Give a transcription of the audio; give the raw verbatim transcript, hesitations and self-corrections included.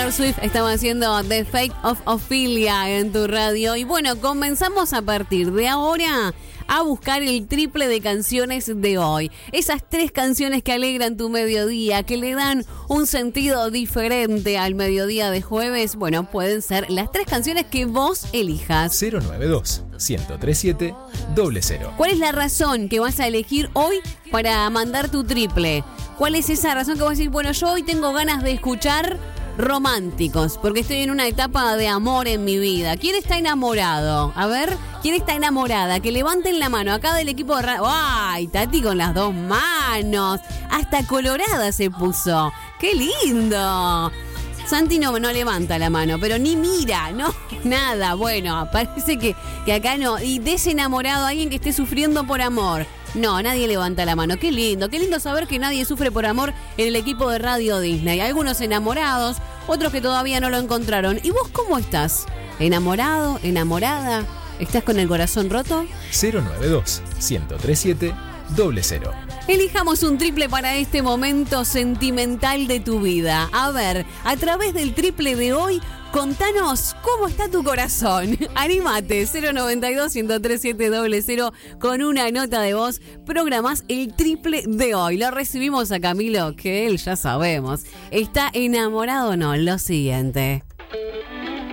Taylor Swift estaba haciendo The Fate of Ophelia en tu radio. Y bueno, comenzamos a partir de ahora a buscar el triple de canciones de hoy. Esas tres canciones que alegran tu mediodía, que le dan un sentido diferente al mediodía de jueves. Bueno, pueden ser las tres canciones que vos elijas. cero nueve dos, uno cero tres siete, cero cero. ¿Cuál es la razón que vas a elegir hoy para mandar tu triple? ¿Cuál es esa razón que vas a decir, bueno, yo hoy tengo ganas de escuchar románticos, porque estoy en una etapa de amor en mi vida? ¿Quién está enamorado? A ver, ¿quién está enamorada? Que levanten la mano acá del equipo de radio. ¡Ay, Tati con las dos manos! Hasta colorada se puso. ¡Qué lindo! Santi no, no levanta la mano, pero ni mira, no, nada. Bueno, parece que, que acá no. Y desenamorado, alguien que esté sufriendo por amor. No, nadie levanta la mano. Qué lindo, qué lindo saber que nadie sufre por amor en el equipo de Radio Disney. Algunos enamorados, otros que todavía no lo encontraron. ¿Y vos cómo estás? ¿Enamorado? ¿Enamorada? ¿Estás con el corazón roto? cero nueve dos, uno cero tres siete, cero cero. Elijamos un triple para este momento sentimental de tu vida. A ver, a través del triple de hoy, contanos cómo está tu corazón. Anímate, cero nueve dos, uno cero tres siete, cero cero con una nota de voz. Programás el triple de hoy. Lo recibimos a Camilo, que él ya sabemos. ¿Está enamorado o no? Lo siguiente.